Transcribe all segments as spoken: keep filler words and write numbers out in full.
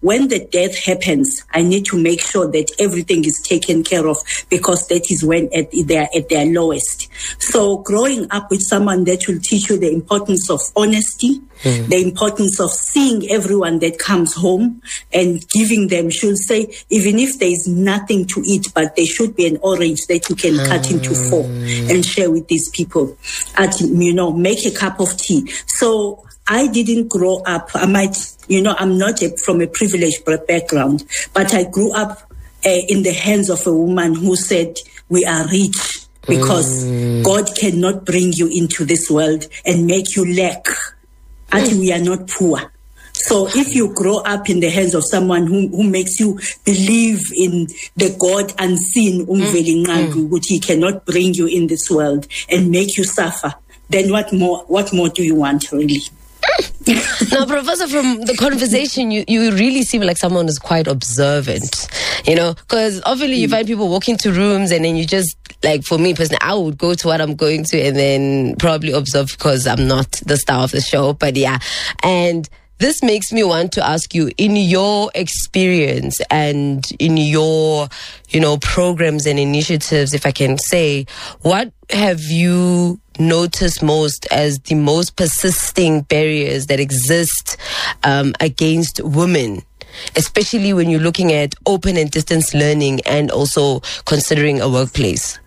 when the death happens, I need to make sure that everything is taken care of, because that is when at, they are at their lowest. So growing up with someone that will teach you the importance of honesty, mm. the importance of seeing everyone that comes home and giving them, should say, even if there is nothing to eat, but there should be an orange that you can mm. cut into four and share with these people. At, you know, make a cup of tea. So I didn't grow up, I might, you know, I'm not a, from a privileged background, but I grew up uh, in the hands of a woman who said, we are rich because mm. God cannot bring you into this world and make you lack until mm. we are not poor. So if you grow up in the hands of someone who, who makes you believe in the God unseen, umveli nqangi, which he cannot bring you in this world and make you suffer, then what more, what more do you want, really? Now, Professor, from the conversation, you, you really seem like someone who's quite observant, you know, because obviously mm. you find people walk into rooms and then you just, like for me personally, I would go to what I'm going to and then probably observe because I'm not the star of the show, but yeah. And this makes me want to ask you, in your experience and in your, you know, programs and initiatives, if I can say, what have you noticed most as the most persisting barriers that exist um, against women, especially when you're looking at open and distance learning and also considering a workplace?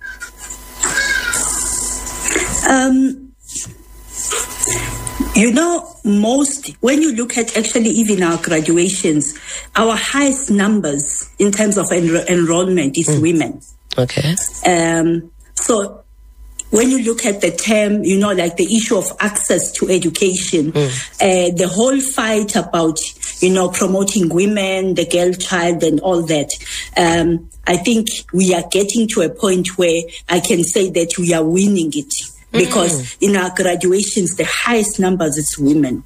Um. You know, most, when you look at actually even our graduations, our highest numbers in terms of enro- enrollment is mm. women. Okay. Um, so when you look at the term, you know, like the issue of access to education, mm. uh, the whole fight about, you know, promoting women, the girl child and all that, um, I think we are getting to a point where I can say that we are winning it. Because mm. in our graduations, the highest numbers is women.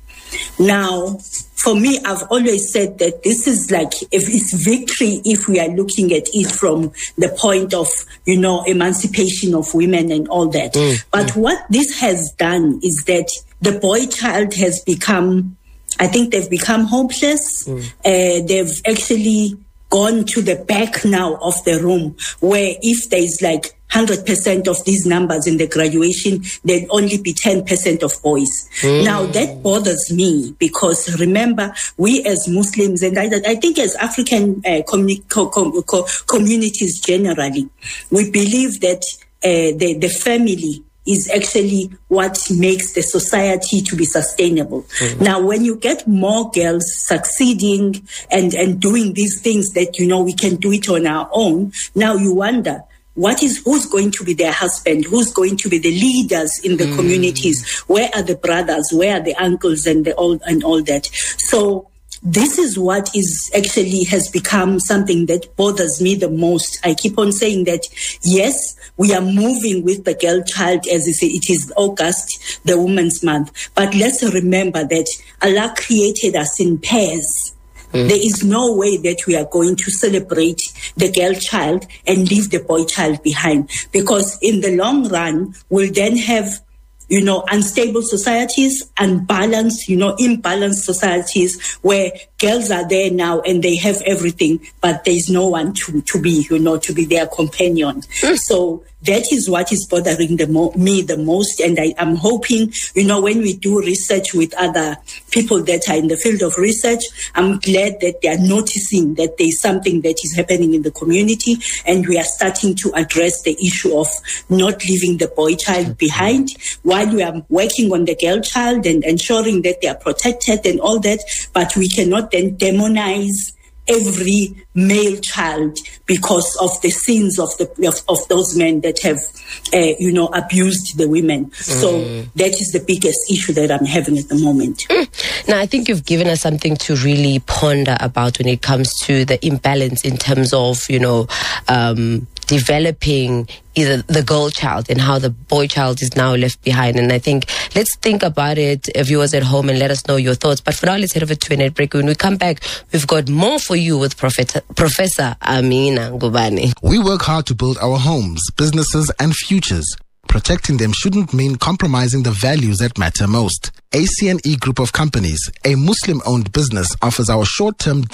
Now, for me, I've always said that this is like, if it's victory if we are looking at it from the point of, you know, emancipation of women and all that. Mm. But mm. what this has done is that the boy child has become, I think they've become hopeless. Mm. Uh, they've actually gone to the back now of the room, where if there's like one hundred percent of these numbers in the graduation, there'd only be ten percent of boys. Mm. Now, that bothers me because, remember, we as Muslims, and I, I think as African uh, communi- co- co- co- communities generally, we believe that uh, the, the family is actually what makes the society to be sustainable. Mm-hmm. Now, when you get more girls succeeding and, and doing these things that, you know, we can do it on our own, now you wonder, what is, who's going to be their husband? Who's going to be the leaders in the mm. communities? Where are the brothers? Where are the uncles and the all, and all that? So this is what is actually has become something that bothers me the most. I keep on saying that, yes, we are moving with the girl child as it is August, the Women's Month. But let's remember that Allah created us in pairs. Mm. There is no way that we are going to celebrate the girl child and leave the boy child behind. Because in the long run, we'll then have, you know, unstable societies, unbalanced, you know, imbalanced societies where girls are there now and they have everything, but there's no one to, to be, you know, to be their companion. Mm. So that is what is bothering the mo- me the most. And I am hoping, you know, when we do research with other people that are in the field of research, I'm glad that they are noticing that there's something that is happening in the community and we are starting to address the issue of not leaving the boy child behind while we are working on the girl child and ensuring that they are protected and all that. But we cannot then demonize every male child because of the sins of the of, of those men that have, uh, you know, abused the women. Mm. So that is the biggest issue that I'm having at the moment. Mm. Now, I think you've given us something to really ponder about when it comes to the imbalance in terms of, you know, um, developing either the girl child and how the boy child is now left behind. And I think let's think about it, viewers at home, and let us know your thoughts. But for now, let's head over to a net break. When we come back, we've got more for you with Prophet, Professor Amina Ngubane. We work hard to build our homes, businesses, and futures. Protecting them shouldn't mean compromising the values that matter most. A C N E Group of Companies, a Muslim-owned business, offers our short-term